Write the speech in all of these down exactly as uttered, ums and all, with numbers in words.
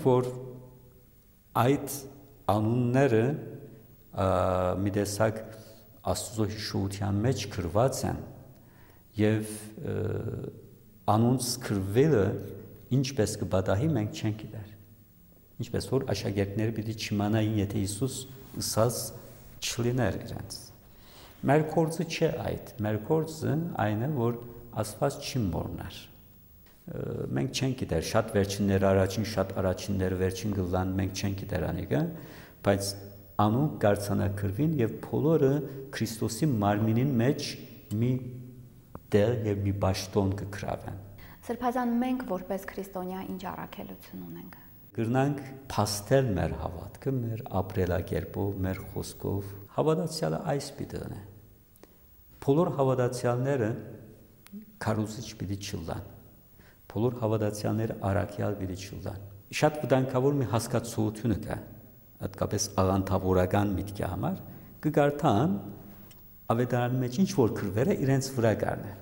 որ այդ անունները մի տեսակ Աստծո հիշողության մեջ գրված են եւ անոնց գրվելը ինչպես կբադահի մենք չենք գիտեր։ Ինչպես որ աշակերտները պիտի չիմանային, եթե Հիսուս ըսած չլիներ իրենց։ Մեր գործը չէ այդ, մեր գործը այն է, որ Աստված չի մոռնար։ Մենք չենք գիտեր, շատ վերջիններ առաջին, շատ առաջինները վերջին գլան, մենք չենք գիտեր անիկը, բայց անուն կարձանագրվին եւ բոլորը Քրիստոսի մարմինին մեջ մի դեր եւ մի բաշտոն կգրավեն։ Սրբազան մենք որպես քրիստոնյա ինչ առաքելություն ունենք։ Գրնանք փաստել մեր հավատքը, մեր ապրելակերպով, մեր խոսքով։ Հավատացյալը այս պիտի է։ Բոլոր հավատացյալները քարոզիչ պիտի չլան։ Բոլոր հավատացյալները առաքյալ պիտի չլան։ Շատ վտանգավոր մի հասկացություն կա, հատկապես աղանդավորական միտքի համար, կգարտան ավետարանի մեջ ինչ որ գրվել է իրենց վրա կառնեն։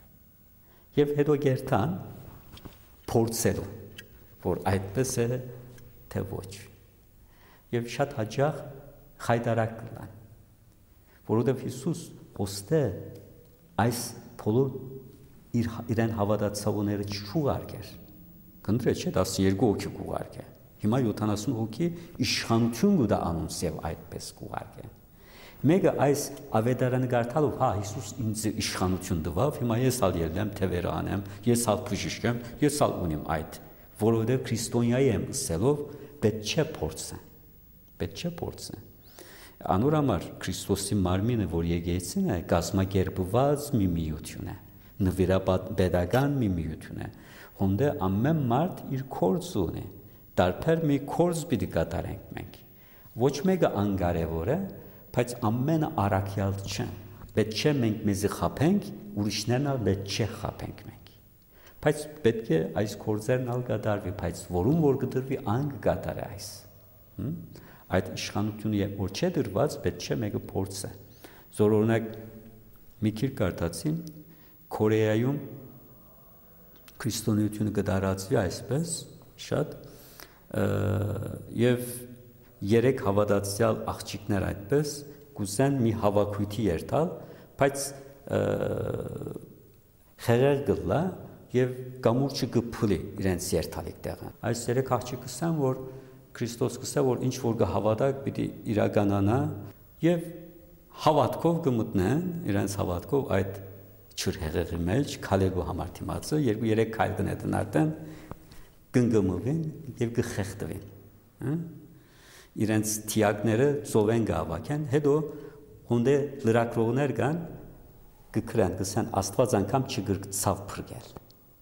Եվ հետո գերտան փորձելու, որ այդպես է թե ոչ։ Եվ շատ հաճախ խայտարակ կլան, որովհետև Հիսուս ոստե այս բոլոր իր իրեն հավատացողները չուղարկեր։ Կնդրե չէ տասներկու հոգի կուղարկե։ Հիմա յոթանասուն հոգի իշխանություն կուտա անոնց եւ այդպես կուղարկե։ Մեկը այս ավետարանը գարտալով, հա, Հիսուս ինձ իշխանություն տվավ, հիմա ես ալ ելնեմ, թևերը անեմ, ես ալ բժիշկեմ, ես ալ ունիմ այդ, որովհետև քրիստոնյայի եմ ըսելով, պետք չէ փորձը։ Պետք չէ փորձը։ Անոր համար Քրիստոսի մարմինը, որ եկեղեցին է, կազմակերպված մի միություն է, նվիրապետական մի միություն է, հոնդե ամեն մարդ իր կորձ ունի, տարբեր մի կորձ պիտի կատարենք մենք։ Ոչ մեկը անկարևոր է, բայց ամենը առաքյալ չեն։ Պետք չէ մենք մեզի խափենք, ուրիշներն ալ պետք չէ խափենք մենք։ Բայց պետք է այս կորձերն ալ կատարվի, բայց որում որ կդրվի ան կկատարի այս։ Այդ իշխանությունը որ չէ դրված, պետք չէ մեկը փորձը։ Զոր օրինակ մի քիչ կարդացի Կորեայում քրիստոնեությունը կդարածվի այսպես շատ եւ երեք հավատացյալ աղջիկներ այդպես կուզեն մի հավաքույթի երթալ, բայց խեղեր գլա եւ կամուրջը կփլի իրենց երթալիք տեղը։ Այս երեք աղջիկ կսան, որ Քրիստոս կսա, որ ինչ որ կհավատակ պիտի իրականանա եւ հավատքով կմտնեն, իրենց հավատքով այդ չրհեղեղի մեջ քալելու համար թիմացը երկու երեք քայլ կնետնարտեն կնգմվին եւ կխեղդվին։ Իրենց թիակները ծովեն գավակեն, հետո հոնդե լրակրողներ կան կգրան, կսան Աստված անգամ չգրկցավ փրկել։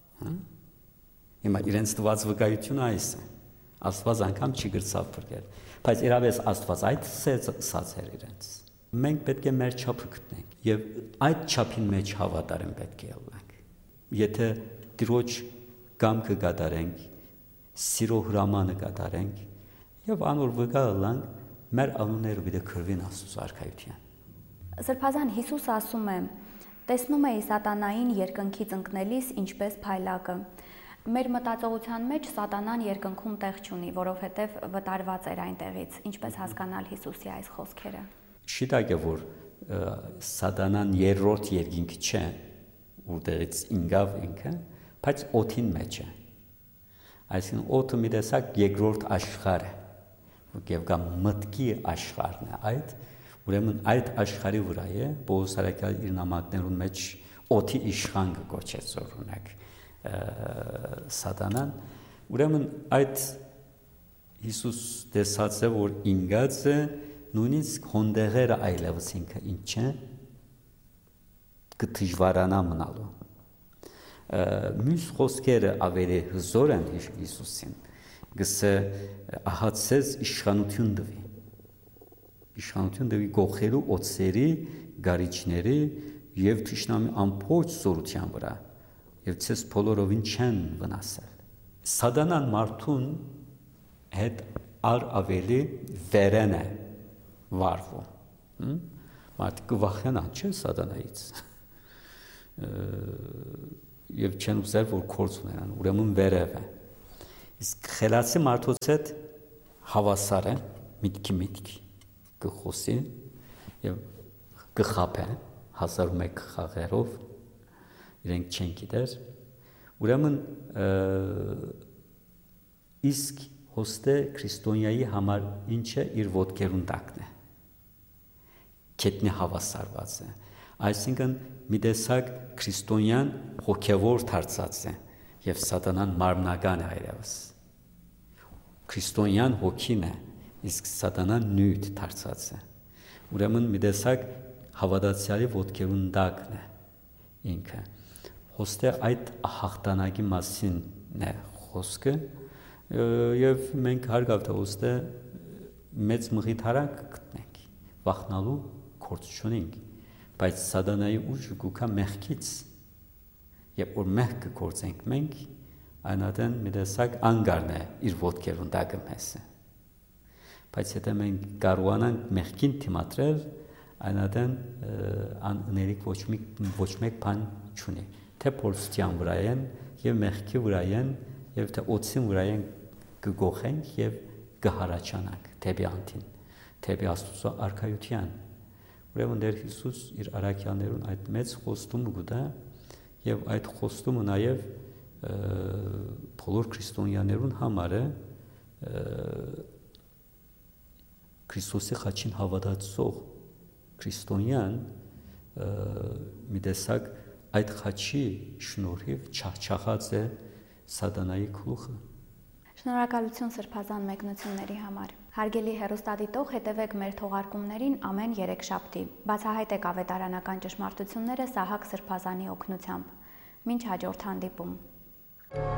Հիմա իրենց տված վկայությունը այս է։ Աստված անգամ չգրկցավ փրկել։ Բայց իրավես Աստված այդ ասած էր իրենց։ Մենք պետք է մեր չափը գտնենք եւ այդ չափին մեջ հավատարիմ պետք է ելնենք։ Եթե Տիրոջ կամքը կատարենք, սիրո հրամանը կատարենք եւ անոր վկա ըլանք, մեր անունները պիտի քրվին Աստծո արքայության։ Սրբազան Հիսուս ասում է. «Տեսնում էի սատանային երկնքից ընկնելիս ինչպես փայլակը»։ Մեր մտածողության մեջ սատանան երկնքում տեղ չունի, որովհետև վտարված էր այնտեղից։ Ինչպես հասկանալ Հիսուսի այս խոսքերը։ Շիտակ է, որ սատանան երրորդ երկինքը չէ, որտեղից ինգավ ինքը, բայց օդին մեջ է։ Այսինքն օդը մի տեսակ երկրորդ աշխարհ է, եւ կա մտքի աշխարհն է այդ, ուրեմն այդ աշխարհի վրա է Պողոս Արաքյալը իր նամակներուն մեջ օդի իշխան կոչեց օրինակ սատանան, ուրեմն այդ Հիսուս տեսած է, որ ինգած է նույնիսկ հոնդեղերը այլևս ինքը ինչ է կդժվարանա մնալու։ Մյուս խոսքերը ավելի հզոր են Հիսուսին, գսե ահացես իշխանություն դվի։ Իշխանություն դվի գողելու օծերի, գարիչների եւ թշնամի ամբողջ զորության վրա եւ ցես բոլորովին չեն վնասել։ Սատանան մարդուն հետ ար ավելի վերեն է վարվում։ Մարդը կվախենա, չէ՞ սատանայից։ Եվ չեն ուզել, որ կորց ունենան, ուրեմն վերև է։ Իսկ խելացի մարդոց հետ հավասար է, միտքի միտք կխոսի եւ կխապե հազար ու մեկ խաղերով իրենք չեն գիտեր, ուրեմն իսկ հոստե քրիստոնյայի համար ինչ է իր ոտքերուն տակն է, կետնի հավասարված է, այսինքն մի տեսակ քրիստոնյան հոգևոր դարձած է եւ սատանան մարմնական է այլևս, քրիստոնյան հոգին է, իսկ սատանան նյութ դարձած է, ուրեմն մի տեսակ հավատացյալի ոտքերուն տակն է ինքը, հոստե այդ հաղթանակի մասին է խոսքը եւ մենք հարգավ թե ոստե մեծ մղիթարակ գտնենք վախնալու գործ չունենք բայց սատանայի ուժը գուքա մեղքից եւ որ մեղքը գործենք մենք այնադեն մի տեսակ անգարն է իր ոտքերուն տակը մեսը բայց եթե մենք կարողանանք մեղքին դիմադրել այնադեն աներիկ ոչ մի ոչ մեկ բան չունի թե փորձության վրա են եւ մեղքի վրա են եւ թե օծին վրա են կգողենք եւ կհարաճանանք թեպի անտին թեպի Աստծո արքայության ուրեմն Տեր Հիսուս իր արաքյաներուն այդ մեծ խոստումը գտա եւ այդ խոստումը նաեւ բոլոր քրիստոնյաներուն համար է Քրիստոսի խաչին հավատացող քրիստոնյան մի տեսակ այդ խաչի շնորհիվ չաղչաղած է սատանայի գլուխը Շնորհակալություն սրբազան մեկնությունների համար։ Հարգելի հեռուստադիտող, հետևեք մեր թողարկումներին ամեն երեքշաբթի։ Բացահայտեք ավետարանական ճշմարտությունները Սահակ Սրբազանի օգնությամբ։ Մինչ հաջորդ հանդիպում։